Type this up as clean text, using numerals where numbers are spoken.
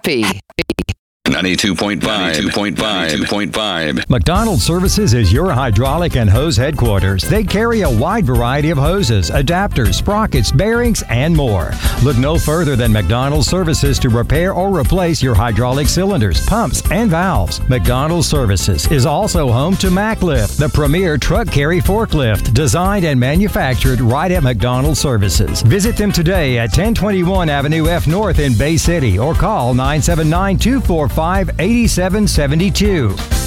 happy. 92.5. McDonald Services is your hydraulic and hose headquarters. They carry a wide variety of hoses, adapters, sprockets, bearings, and more. Look no further than McDonald Services to repair or replace your hydraulic cylinders, pumps, and valves. McDonald Services is also home to MacLift, the premier truck carry forklift, designed and manufactured right at McDonald Services. Visit them today at 1021 Avenue F North in Bay City or call 979-245-8772.